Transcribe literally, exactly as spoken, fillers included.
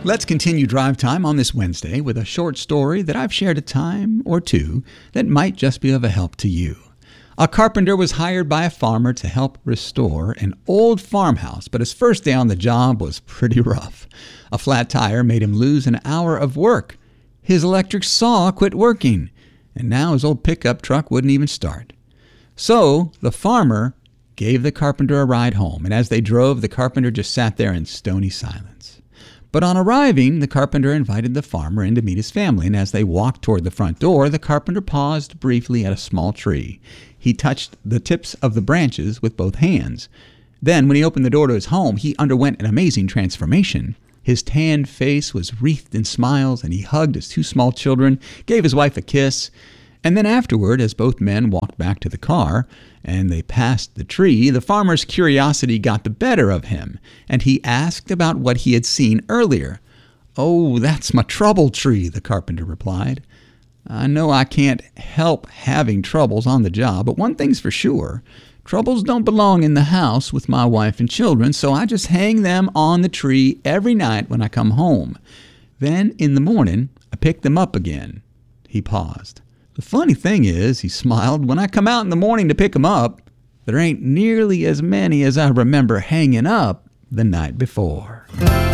Let's continue drive time on this Wednesday with a short story that I've shared a time or two that might just be of a help to you. A carpenter was hired by a farmer to help restore an old farmhouse, but his first day on the job was pretty rough. A flat tire made him lose an hour of work. His electric saw quit working, and now his old pickup truck wouldn't even start. So the farmer gave the carpenter a ride home, and as they drove, the carpenter just sat there in stony silence. But on arriving, the carpenter invited the farmer in to meet his family, and as they walked toward the front door, the carpenter paused briefly at a small tree. He touched the tips of the branches with both hands. Then, when he opened the door to his home, he underwent an amazing transformation. His tanned face was wreathed in smiles, and he hugged his two small children, gave his wife a kiss, and then afterward, as both men walked back to the car and they passed the tree, the farmer's curiosity got the better of him, and he asked about what he had seen earlier. "Oh, that's my trouble tree," the carpenter replied. "I know I can't help having troubles on the job, but one thing's for sure. Troubles don't belong in the house with my wife and children, so I just hang them on the tree every night when I come home. Then, in the morning, I pick them up again." He paused. "The funny thing is," he smiled, "when I come out in the morning to pick them up, there ain't nearly as many as I remember hanging up the night before."